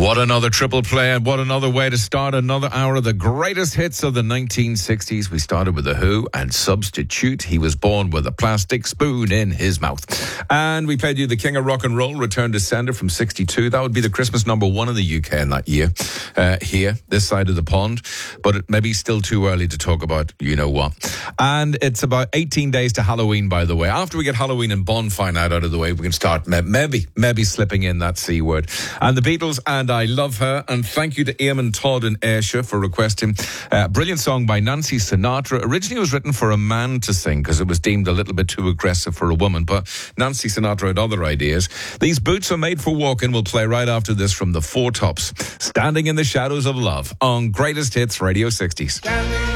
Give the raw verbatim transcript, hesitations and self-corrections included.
What another triple play, and what another way to start another hour of the greatest hits of the nineteen sixties. We started with The Who and Substitute. He was born with a plastic spoon in his mouth. And we played you the King of Rock and Roll, Return to Sender from sixty-two. That would be the Christmas number one in the U K in that year, uh, here, this side of the pond. But it may be still too early to talk about you know what. And it's about eighteen days to Halloween, by the way. After we get Halloween and Bonfire Night out of the way, we can start maybe, maybe slipping in that C word. And the Beatles and I Love Her. And thank you to Eamon Todd in Ayrshire for requesting a uh, brilliant song by Nancy Sinatra. Originally it was written for a man to sing because it was deemed a little bit too aggressive for a woman, but Nancy Sinatra had other ideas. These Boots Are Made for Walking will play right after this from the Four Tops. Standing in the Shadows of Love on Greatest Hits Radio sixties. Standing